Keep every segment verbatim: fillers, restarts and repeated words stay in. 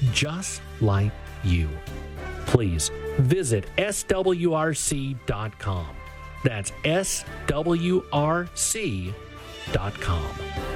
just like you. Please visit S W R C dot com. That's S W R C dot com.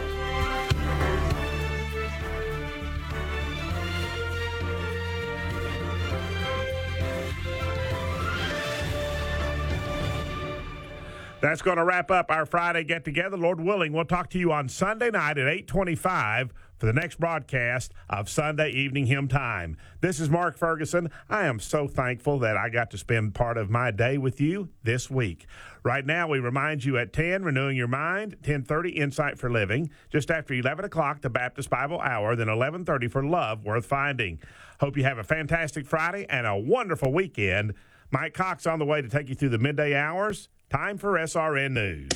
That's going to wrap up our Friday get-together. Lord willing, we'll talk to you on Sunday night at eight twenty-five for the next broadcast of Sunday Evening Hymn Time. This is Mark Ferguson. I am so thankful that I got to spend part of my day with you this week. Right now, we remind you at ten, Renewing Your Mind, ten thirty, Insight for Living, just after eleven o'clock, the Baptist Bible Hour, then eleven thirty for Love Worth Finding. Hope you have a fantastic Friday and a wonderful weekend. Mike Cox on the way to take you through the midday hours. Time for S R N News.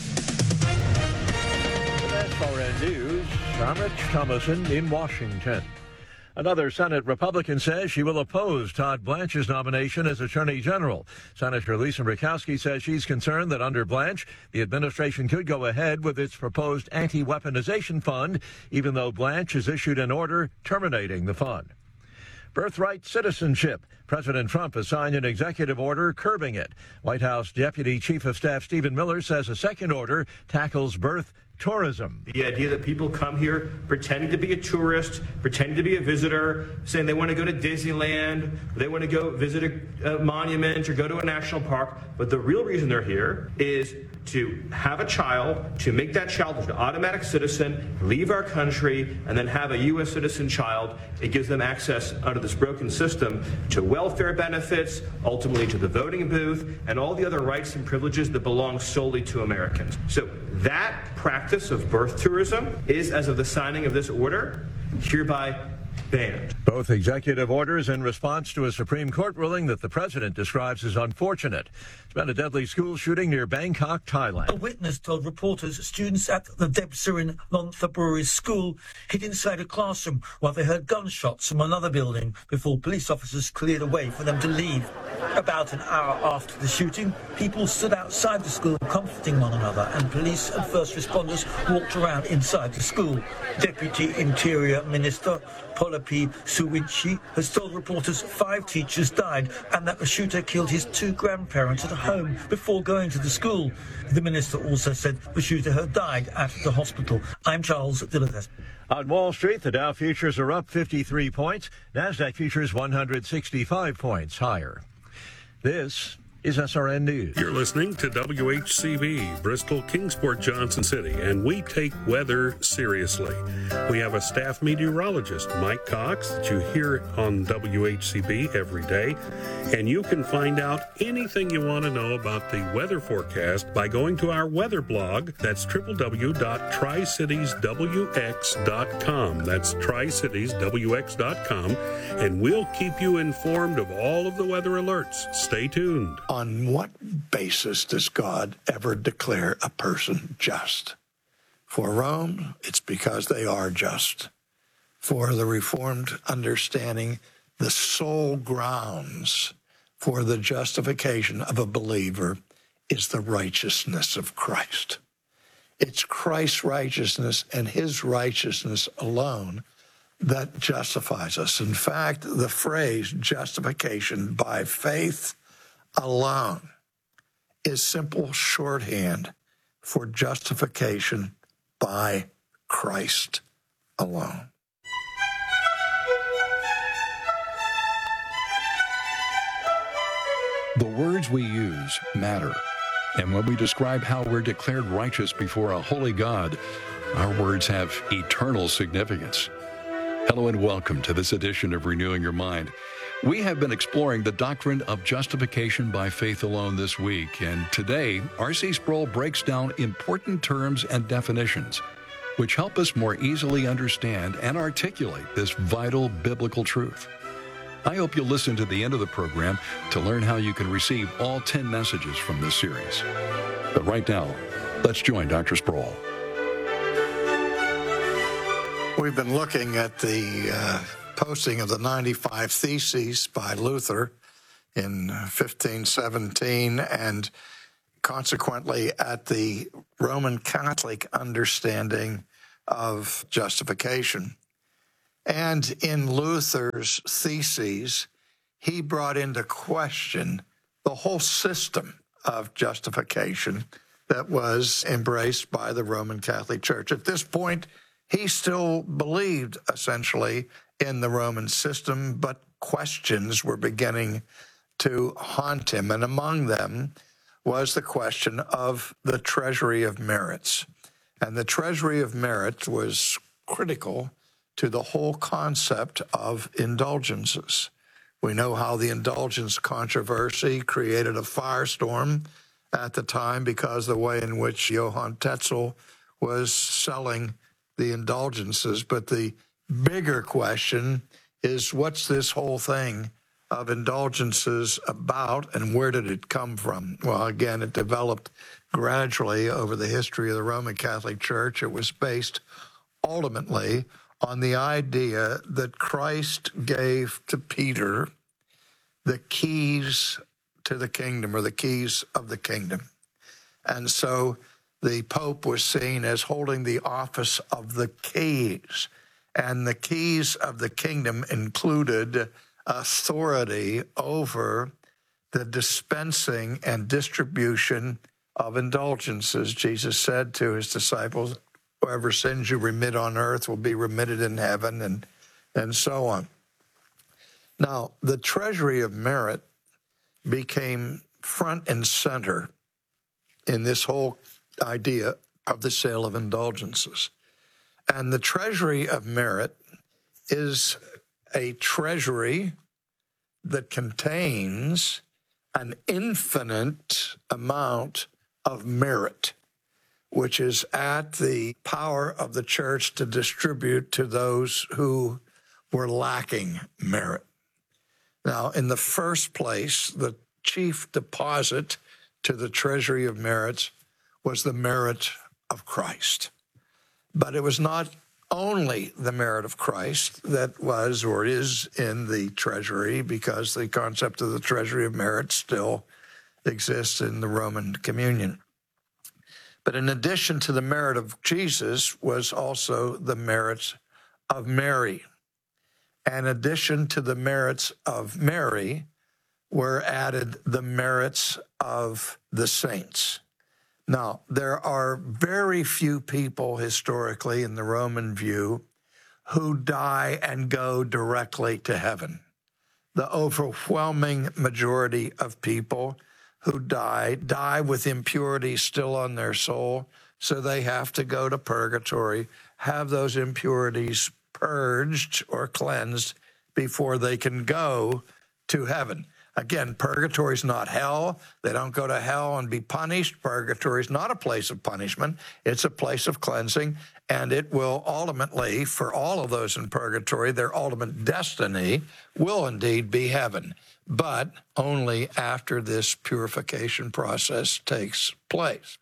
S R N News, I'm Rich Thomason in Washington. Another Senate Republican says she will oppose Todd Blanche's nomination as Attorney General. Senator Lisa Murkowski says she's concerned that under Blanche, the administration could go ahead with its proposed anti-weaponization fund, even though Blanche has issued an order terminating the fund. Birthright citizenship. President Trump has signed an executive order curbing it. White House Deputy Chief of Staff Stephen Miller says a second order tackles birth tourism. The idea that people come here pretending to be a tourist, pretending to be a visitor, saying they want to go to Disneyland, they want to go visit a, a monument or go to a national park, but the real reason they're here is to have a child, to make that child an automatic citizen, leave our country, and then have a U S citizen child. It gives them access under this broken system to welfare benefits, ultimately to the voting booth, and all the other rights and privileges that belong solely to Americans. So that practice of birth tourism is, as of the signing of this order, hereby banned. Both executive orders in response to a Supreme Court ruling that the president describes as unfortunate. It's been a deadly school shooting near Bangkok, Thailand. A witness told reporters students at the Debsirin Nonthaburi school hid inside a classroom while they heard gunshots from another building before police officers cleared a way for them to leave. About an hour after the shooting, people stood outside the school comforting one another, and police and first responders walked around inside the school. Deputy Interior Minister Polapi Suwinchi has told reporters five teachers died and that the shooter killed his two grandparents at home before going to the school. The minister also said the shooter had died at the hospital. I'm Charles Dillard. On Wall Street, the Dow futures are up fifty-three points. NASDAQ futures one hundred sixty-five points higher. This is S R N News. You're listening to W H C B, Bristol, Kingsport, Johnson City, and we take weather seriously. We have a staff meteorologist, Mike Cox, that you hear on W H C B every day, and you can find out anything you want to know about the weather forecast by going to our weather blog. That's w w w dot tri cities w x dot com. That's tri cities w x dot com, and we'll keep you informed of all of the weather alerts. Stay tuned. On what basis does God ever declare a person just? For Rome, it's because they are just. For the Reformed understanding, the sole grounds for the justification of a believer is the righteousness of Christ. It's Christ's righteousness and his righteousness alone that justifies us. In fact, the phrase justification by faith alone is simple shorthand for justification by Christ alone. The words we use matter. And when we describe how we're declared righteous before a holy God, our words have eternal significance. Hello and welcome to this edition of Renewing Your Mind. We have been exploring the doctrine of justification by faith alone this week, and today, R C Sproul breaks down important terms and definitions, which help us more easily understand and articulate this vital biblical truth. I hope you'll listen to the end of the program to learn how you can receive all ten messages from this series. But right now, let's join Doctor Sproul. We've been looking at the uh, posting of the ninety-five Theses by Luther in fifteen seventeen, and consequently at the Roman Catholic understanding of justification. And in Luther's theses, he brought into question the whole system of justification that was embraced by the Roman Catholic Church. At this point, he still believed essentially in the Roman system, but questions were beginning to haunt him. And among them was the question of the treasury of merits. And the treasury of merits was critical to the whole concept of indulgences. We know how the indulgence controversy created a firestorm at the time because of the way in which Johann Tetzel was selling the indulgences. But the bigger question is, what's this whole thing of indulgences about, and where did it come from? Well, again, it developed gradually over the history of the Roman Catholic Church. It was based ultimately on the idea that Christ gave to Peter the keys to the kingdom, or the keys of the kingdom. And so the Pope was seen as holding the office of the keys. And the keys of the kingdom included authority over the dispensing and distribution of indulgences. Jesus said to his disciples, whoever sins you remit on earth will be remitted in heaven, and, and so on. Now, the treasury of merit became front and center in this whole idea of the sale of indulgences. And the treasury of merit is a treasury that contains an infinite amount of merit, which is at the power of the church to distribute to those who were lacking merit. Now, in the first place, the chief deposit to the treasury of merits was the merit of Christ. But it was not only the merit of Christ that was or is in the treasury, because the concept of the treasury of merit still exists in the Roman communion. But in addition to the merit of Jesus was also the merits of Mary. And in addition to the merits of Mary were added the merits of the saints. Now, there are very few people historically in the Roman view who die and go directly to heaven. The overwhelming majority of people who die, die with impurity still on their soul, so they have to go to purgatory, have those impurities purged or cleansed before they can go to heaven. Again, purgatory is not hell. They don't go to hell and be punished. Purgatory is not a place of punishment. It's a place of cleansing, and it will ultimately, for all of those in purgatory, their ultimate destiny will indeed be heaven, but only after this purification process takes place.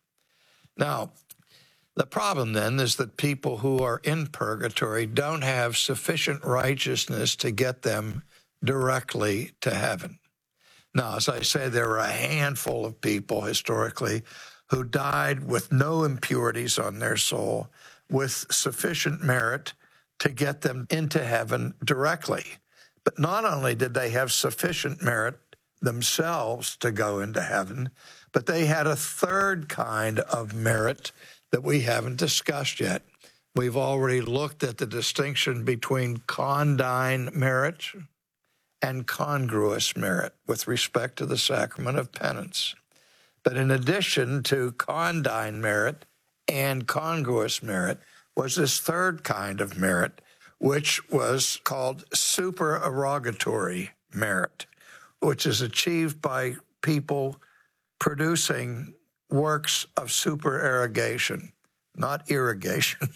Now, the problem then is that people who are in purgatory don't have sufficient righteousness to get them directly to heaven. Now, as I say, there are a handful of people historically who died with no impurities on their soul, with sufficient merit to get them into heaven directly. But not only did they have sufficient merit themselves to go into heaven, but they had a third kind of merit that we haven't discussed yet. We've already looked at the distinction between condign merit and congruous merit with respect to the sacrament of penance. But in addition to condign merit and congruous merit was this third kind of merit, which was called supererogatory merit, which is achieved by people producing works of supererogation, not irrigation,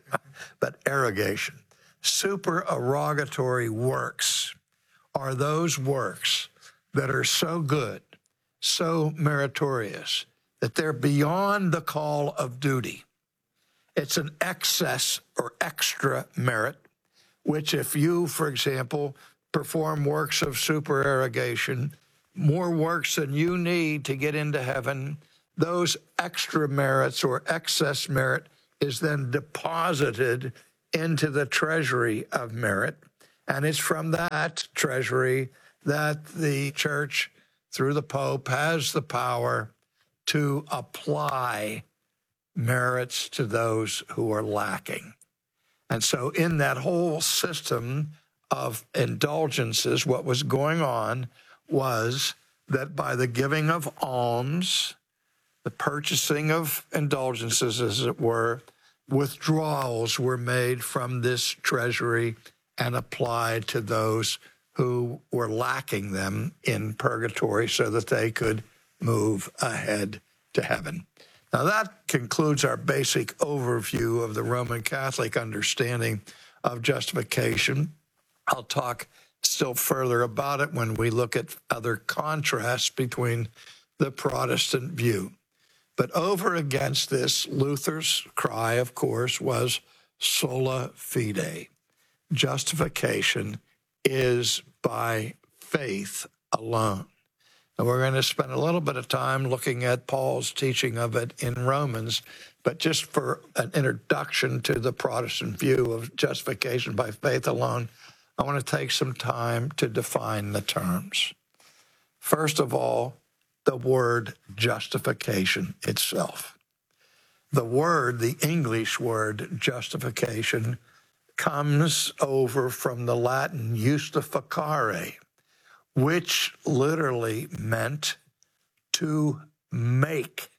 but erogation. Supererogatory works are those works that are so good, so meritorious, that they're beyond the call of duty. It's an excess or extra merit, which if you, for example, perform works of supererogation, more works than you need to get into heaven, those extra merits or excess merit is then deposited into the treasury of merit. And it's from that treasury that the church, through the Pope, has the power to apply merits to those who are lacking. And so in that whole system of indulgences, what was going on was that by the giving of alms, the purchasing of indulgences, as it were, withdrawals were made from this treasury and applied to those who were lacking them in purgatory so that they could move ahead to heaven. Now, that concludes our basic overview of the Roman Catholic understanding of justification. I'll talk still further about it when we look at other contrasts between the Protestant view. But over against this, Luther's cry, of course, was sola fide. Justification is by faith alone. And we're going to spend a little bit of time looking at Paul's teaching of it in Romans, but just for an introduction to the Protestant view of justification by faith alone, I want to take some time to define the terms. First of all, the word justification itself. The word, the English word justification, comes over from the Latin justificare, which literally meant to make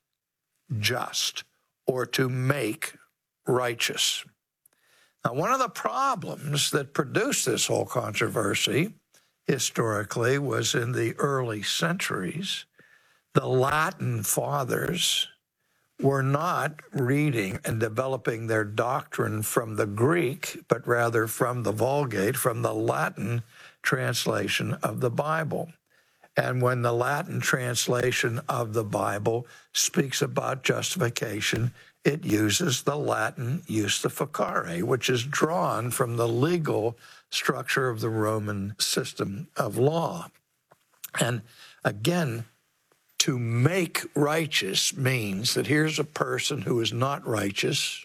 just or to make righteous. Now, one of the problems that produced this whole controversy historically was in the early centuries, the Latin fathers were not reading and developing their doctrine from the Greek, but rather from the Vulgate, from the Latin translation of the Bible. And when the Latin translation of the Bible speaks about justification, it uses the Latin justificare, which is drawn from the legal structure of the Roman system of law. And again, to make righteous means that here's a person who is not righteous,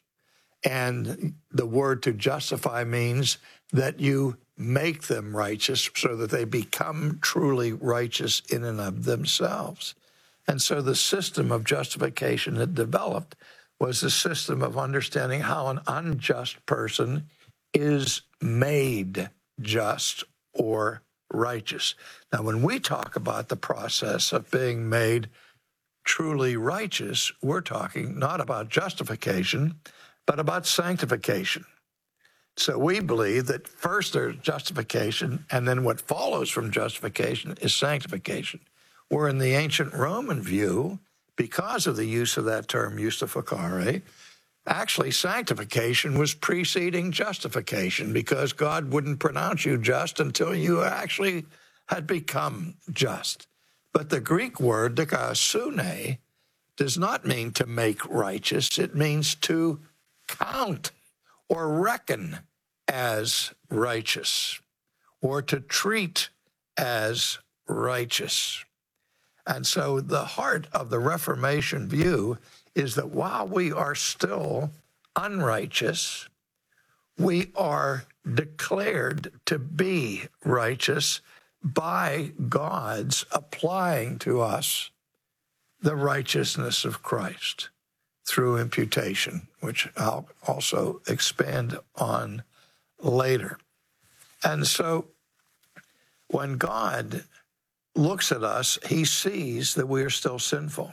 and the word to justify means that you make them righteous so that they become truly righteous in and of themselves. And so the system of justification that developed was the system of understanding how an unjust person is made just or righteous. Now, when we talk about the process of being made truly righteous, we're talking not about justification, but about sanctification. So we believe that first there's justification, and then what follows from justification is sanctification. Where in the ancient Roman view, because of the use of that term justificare, actually sanctification was preceding justification, because God wouldn't pronounce you just until you actually had become just. But the Greek word dikaiosune does not mean to make righteous. It means to count or reckon as righteous, or to treat as righteous. And so the heart of the Reformation view is that while we are still unrighteous, we are declared to be righteous by God's applying to us the righteousness of Christ through imputation, which I'll also expand on later. And so when God looks at us, he sees that we are still sinful.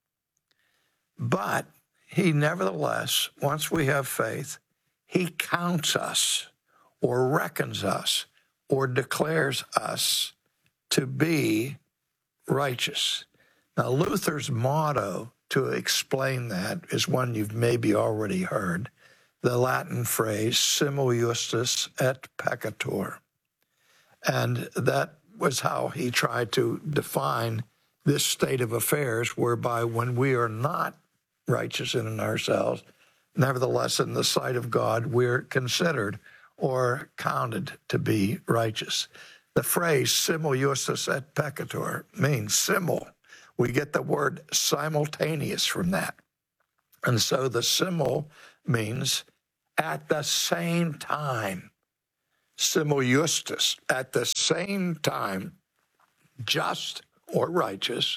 But he nevertheless, once we have faith, he counts us or reckons us or declares us to be righteous. Now, Luther's motto to explain that is one you've maybe already heard, the Latin phrase, simul justus et peccator. And that was how he tried to define this state of affairs, whereby when we are not righteous in ourselves, nevertheless, in the sight of God, we're considered or counted to be righteous. The phrase simul justus et peccator means simul. We get the word simultaneous from that. And so the simul means at the same time, simul justus, at the same time, just or righteous,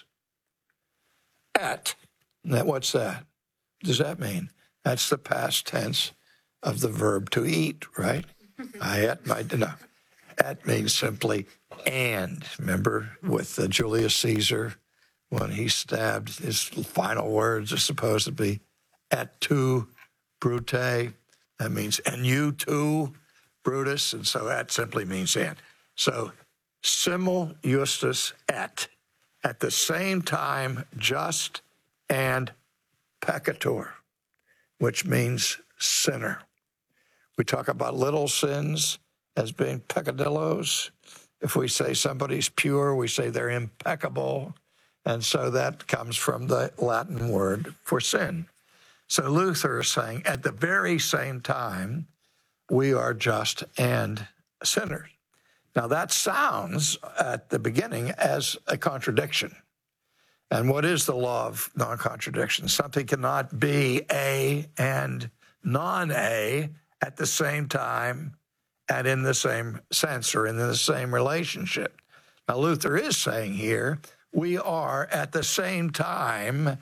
at, now what's that? What does that mean? That's the past tense of the verb to eat, right? I ate my dinner. At means simply and. Remember with uh, Julius Caesar, when he stabbed, his final words are supposed to be et tu, Brute. That means and you too, Brutus. And so that simply means and. So simul justus et, at the same time, just and peccator, which means sinner. We talk about little sins as being peccadillos. If we say somebody's pure, we say they're impeccable. And so that comes from the Latin word for sin. So Luther is saying at the very same time, we are just and sinners. Now that sounds at the beginning as a contradiction. And what is the law of non-contradiction? Something cannot be A and non-A at the same time and in the same sense or in the same relationship. Now, Luther is saying here, we are at the same time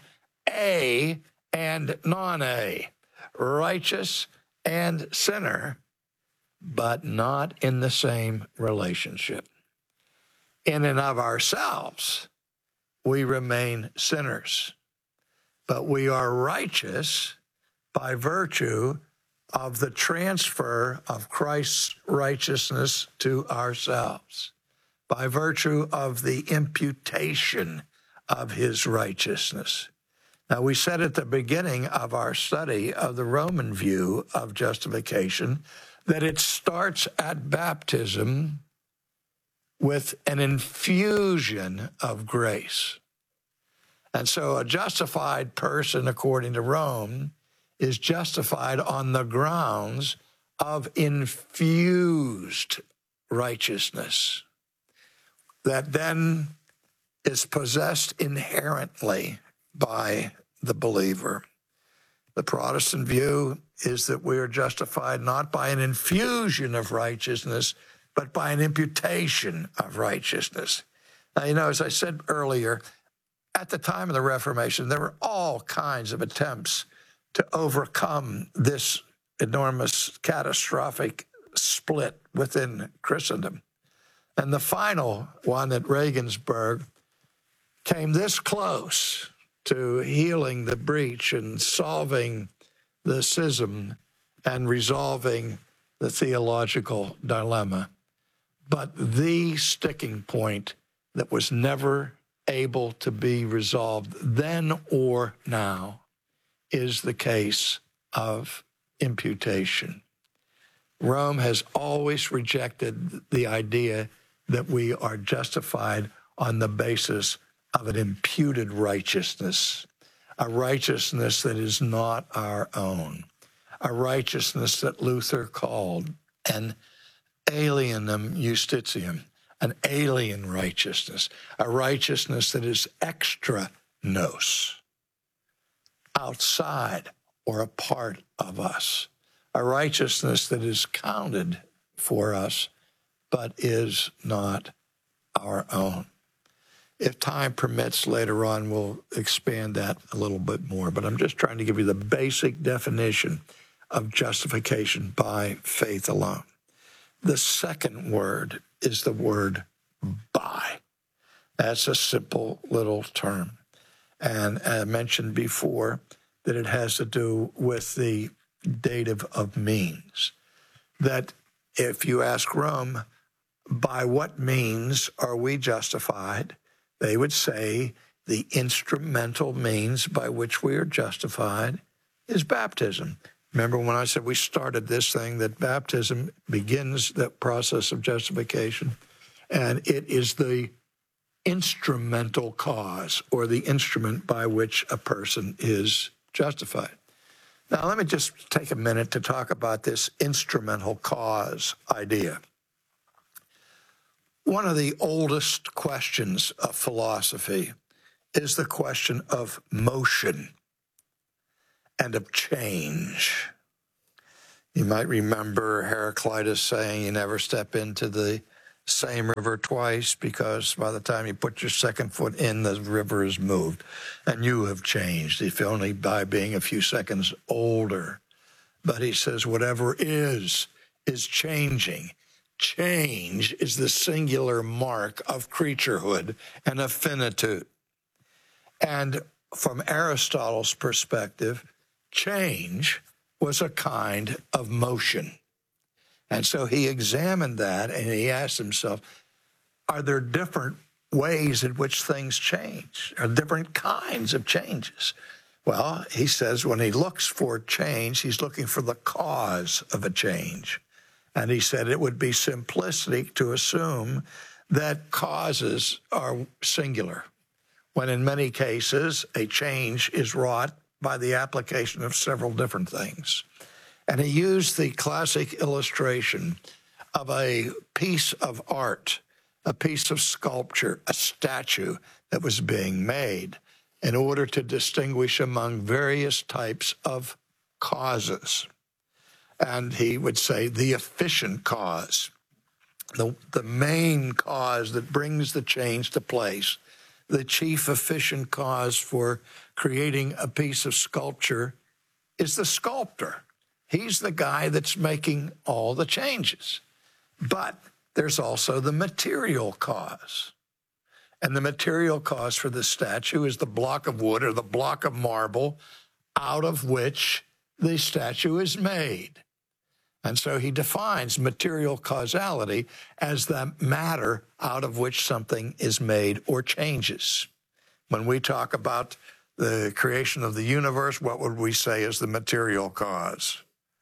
A and non-A, righteous and sinner, but not in the same relationship. In and of ourselves, we remain sinners, but we are righteous by virtue of the transfer of Christ's righteousness to ourselves, by virtue of the imputation of his righteousness. Now, we said at the beginning of our study of the Roman view of justification that it starts at baptism with an infusion of grace. And so a justified person, according to Rome, is justified on the grounds of infused righteousness that then is possessed inherently by the believer. The Protestant view is that we are justified not by an infusion of righteousness, but by an imputation of righteousness. Now, you know, as I said earlier, at the time of the Reformation, there were all kinds of attempts to overcome this enormous catastrophic split within Christendom. And the final one at Regensburg came this close to healing the breach and solving the schism and resolving the theological dilemma. But the sticking point that was never able to be resolved then or now is the case of imputation. Rome has always rejected the idea that we are justified on the basis of an imputed righteousness, a righteousness that is not our own, a righteousness that Luther called an alienum justitium, an alien righteousness, a righteousness that is extra nos, outside or a part of us, a righteousness that is counted for us, but is not our own. If time permits, later on, we'll expand that a little bit more, but I'm just trying to give you the basic definition of justification by faith alone. The second word is the word by. That's a simple little term. And I mentioned before that it has to do with the dative of means. That if you ask Rome, by what means are we justified? They would say the instrumental means by which we are justified is baptism. Remember when I said we started this thing, that baptism begins the process of justification, and it is the instrumental cause or the instrument by which a person is justified. Now, let me just take a minute to talk about this instrumental cause idea. One of the oldest questions of philosophy is the question of motion and of change. You might remember Heraclitus saying you never step into the same river twice, because by the time you put your second foot in, the river is moved, and you have changed, if only by being a few seconds older. But he says whatever is, is changing. Change is the singular mark of creaturehood and of finitude. And from Aristotle's perspective, change was a kind of motion. And so he examined that and he asked himself, are there different ways in which things change? Are different kinds of changes? Well, he says when he looks for change, he's looking for the cause of a change. And he said it would be simplistic to assume that causes are singular, when in many cases a change is wrought by the application of several different things. And he used the classic illustration of a piece of art, a piece of sculpture, a statue that was being made, in order to distinguish among various types of causes. And he would say the efficient cause, the, the main cause that brings the change to place, the chief efficient cause for creating a piece of sculpture is the sculptor. He's the guy that's making all the changes. But there's also the material cause. And the material cause for the statue is the block of wood or the block of marble out of which the statue is made. And so he defines material causality as the matter out of which something is made or changes. When we talk about the creation of the universe, what would we say is the material cause?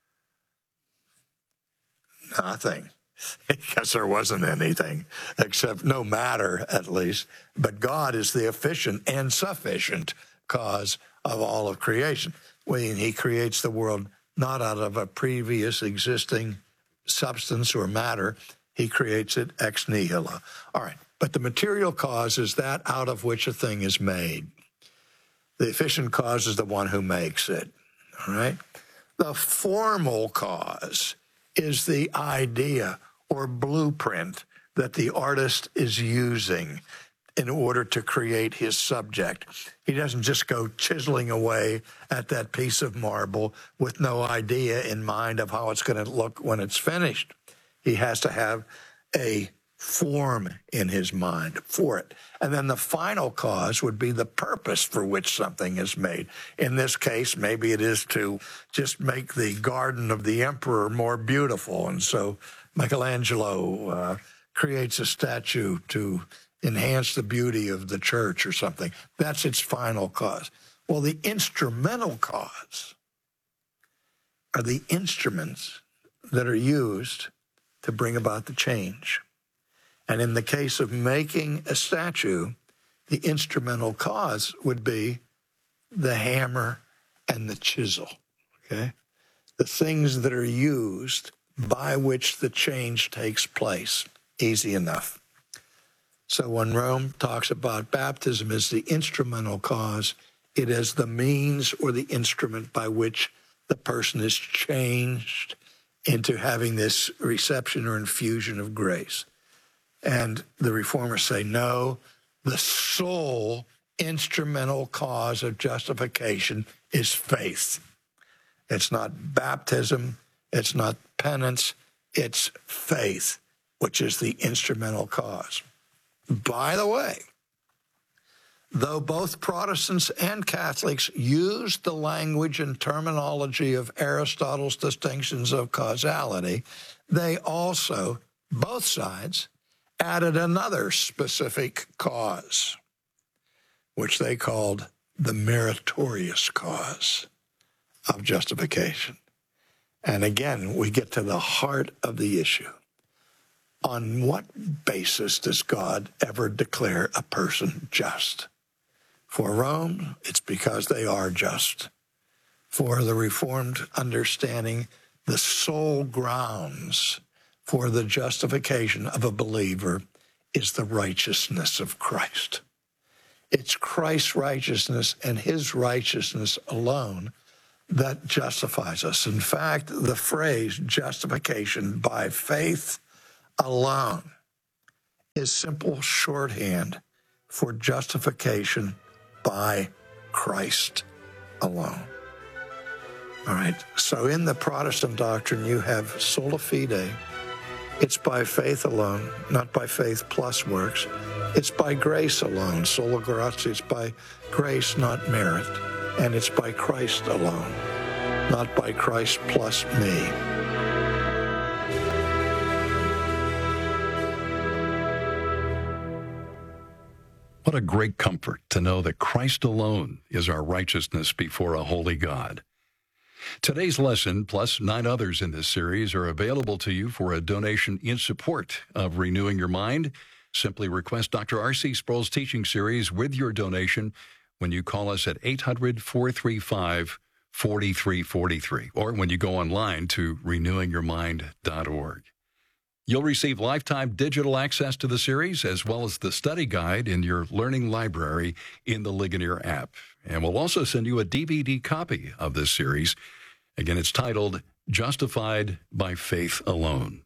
Nothing. Because there wasn't anything, except no matter, at least. But God is the efficient and sufficient cause of all of creation. When he creates the world not out of a previous existing substance or matter, he creates it ex nihilo. All right, but the material cause is that out of which a thing is made. The efficient cause is the one who makes it, all right? The formal cause is the idea or blueprint that the artist is using in order to create his subject. He doesn't just go chiseling away at that piece of marble with no idea in mind of how it's going to look when it's finished. He has to have a form in his mind for it. And then the final cause would be the purpose for which something is made. In this case, maybe it is to just make the garden of the emperor more beautiful. And so Michelangelo uh, creates a statue to enhance the beauty of the church or something. That's its final cause. Well, the instrumental cause are the instruments that are used to bring about the change. And in the case of making a statue, the instrumental cause would be the hammer and the chisel, okay? The things that are used by which the change takes place. Easy enough. So when Rome talks about baptism as the instrumental cause, it is the means or the instrument by which the person is changed into having this reception or infusion of grace. And the reformers say, no, the sole instrumental cause of justification is faith. It's not baptism, it's not penance, it's faith, which is the instrumental cause. By the way, though both Protestants and Catholics used the language and terminology of Aristotle's distinctions of causality, they also, both sides, added another specific cause, which they called the meritorious cause of justification. And again, we get to the heart of the issue. On what basis does God ever declare a person just? For Rome, it's because they are just. For the Reformed understanding, the sole grounds for the justification of a believer is the righteousness of Christ. It's Christ's righteousness and his righteousness alone that justifies us. In fact, the phrase justification by faith alone is simple shorthand for justification by Christ alone. All right, so in the Protestant doctrine, you have sola fide. It's by faith alone, not by faith plus works. It's by grace alone, sola gratia. It's by grace, not merit. And it's by Christ alone, not by Christ plus me. What a great comfort to know that Christ alone is our righteousness before a holy God. Today's lesson, plus nine others in this series, are available to you for a donation in support of Renewing Your Mind. Simply request Doctor R C Sproul's teaching series with your donation when you call us at eight hundred, four three five, four three four three or when you go online to renewing your mind dot org. You'll receive lifetime digital access to the series as well as the study guide in your learning library in the Ligonier app. And we'll also send you a D V D copy of this series. Again, it's titled Justified by Faith Alone.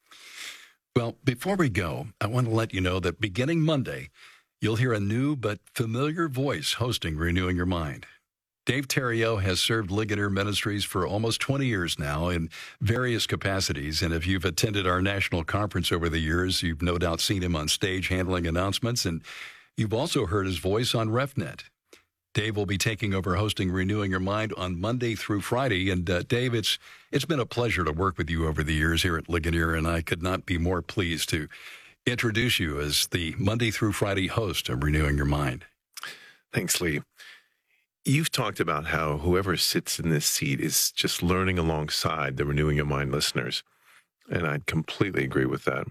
Well, before we go, I want to let you know that beginning Monday, you'll hear a new but familiar voice hosting Renewing Your Mind. Dave Theriot has served Ligonier Ministries for almost twenty years now in various capacities, and if you've attended our national conference over the years, you've no doubt seen him on stage handling announcements, and you've also heard his voice on RefNet. Dave will be taking over hosting Renewing Your Mind on Monday through Friday, and uh, Dave, it's it's been a pleasure to work with you over the years here at Ligonier, and I could not be more pleased to introduce you as the Monday through Friday host of Renewing Your Mind. Thanks, Lee. You've talked about how whoever sits in this seat is just learning alongside the Renewing Your Mind listeners, and I completely agree with that.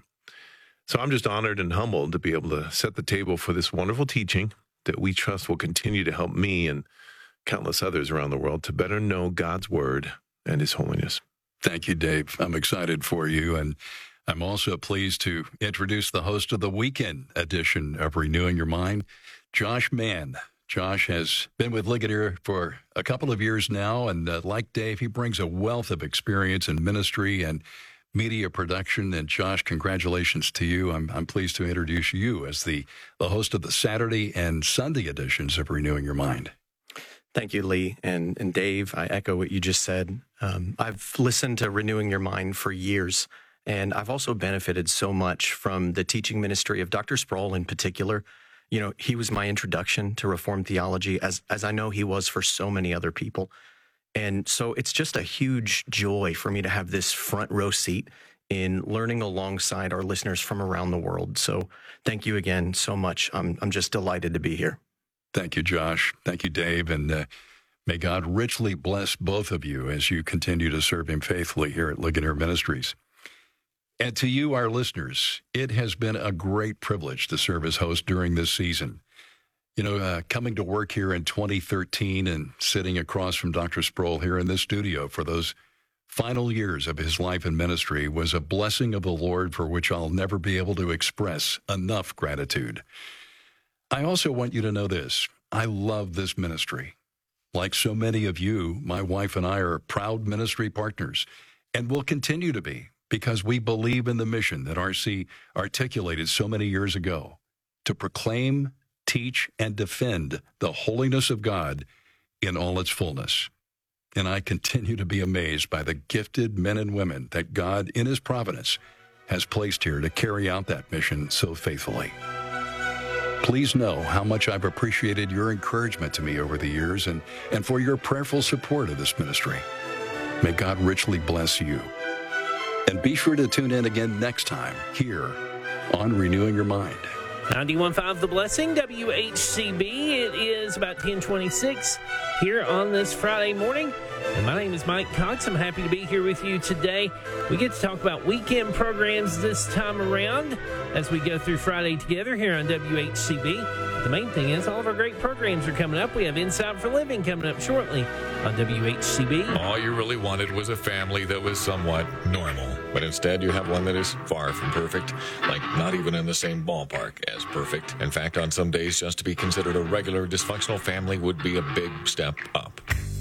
So I'm just honored and humbled to be able to set the table for this wonderful teaching that we trust will continue to help me and countless others around the world to better know God's Word and His holiness. Thank you, Dave. I'm excited for you, and I'm also pleased to introduce the host of the weekend edition of Renewing Your Mind, Josh Mann. Josh has been with Ligonier for a couple of years now, and uh, like Dave, he brings a wealth of experience in ministry and media production. And Josh, congratulations to you. I'm, I'm pleased to introduce you as the, the host of the Saturday and Sunday editions of Renewing Your Mind. Thank you, Lee. And, and Dave, I echo what you just said. Um, I've listened to Renewing Your Mind for years, and I've also benefited so much from the teaching ministry of Doctor Sproul in particular. You know, he was my introduction to Reformed theology, as as I know he was for so many other people. And so it's just a huge joy for me to have this front row seat in learning alongside our listeners from around the world. So thank you again so much. I'm I'm just delighted to be here. Thank you, Josh. Thank you, Dave. And uh, may God richly bless both of you as you continue to serve Him faithfully here at Ligonier Ministries. And to you, our listeners, it has been a great privilege to serve as host during this season. You know, uh, coming to work here in twenty thirteen and sitting across from Doctor Sproul here in this studio for those final years of his life and ministry was a blessing of the Lord for which I'll never be able to express enough gratitude. I also want you to know this. I love this ministry. Like so many of you, my wife and I are proud ministry partners and will continue to be, because we believe in the mission that R C articulated so many years ago to proclaim, teach, and defend the holiness of God in all its fullness. And I continue to be amazed by the gifted men and women that God, in His providence, has placed here to carry out that mission so faithfully. Please know how much I've appreciated your encouragement to me over the years and, and for your prayerful support of this ministry. May God richly bless you. And be sure to tune in again next time here on Renewing Your Mind. ninety-one point five The Blessing, W H C B. It is about ten twenty-six here on this Friday morning. And my name is Mike Cox. I'm happy to be here with you today. We get to talk about weekend programs this time around as we go through Friday together here on W H C B. The main thing is all of our great programs are coming up. We have Inside for Living coming up shortly on W H C B. All you really wanted was a family that was somewhat normal. But instead, you have one that is far from perfect, like not even in the same ballpark as perfect. In fact, on some days, just to be considered a regular dysfunctional family would be a big step up.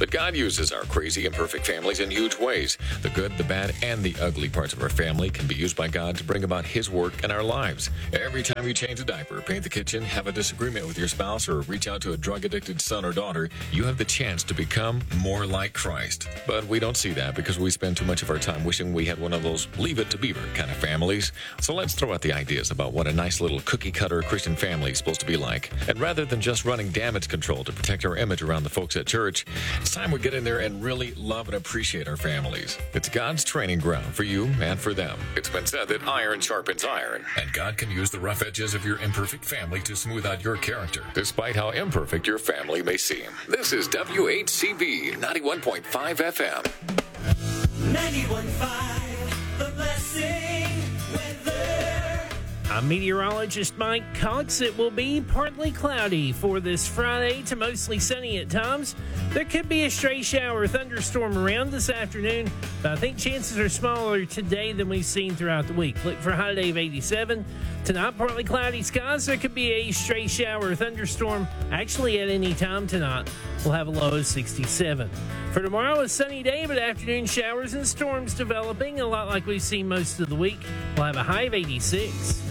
But God uses our crazy, imperfect families in huge ways. The good, the bad, and the ugly parts of our family can be used by God to bring about His work in our lives. Every time you change a diaper, paint the kitchen, have a disagreement with your spouse, or reach out to a drug-addicted son or daughter, you have the chance to become more like Christ. But we don't see that because we spend too much of our time wishing we had one of those leave it to Beaver kind of families. So let's throw out the ideas about what a nice little cookie-cutter Christian family is supposed to be like. And rather than just running damage control to protect our image around the folks at church, it's time we get in there and really love and appreciate our families. It's God's training ground for you and for them. It's been said that iron sharpens iron, and God can use the rough edges of your imperfect family to smooth out your character, despite how imperfect your family may seem. This is W H C B ninety-one point five F M. ninety-one point five, The Blessing Weather. I'm meteorologist Mike Cox. It will be partly cloudy for this Friday to mostly sunny at times. There could be a stray shower or thunderstorm around this afternoon, but I think chances are smaller today than we've seen throughout the week. Look for a high day of eighty-seven. Tonight, partly cloudy skies. There could be a stray shower or thunderstorm actually at any time tonight. We'll have a low of sixty-seven. For tomorrow, a sunny day, but afternoon showers and storms developing, a lot like we've seen most of the week. We'll have a high of eighty-six.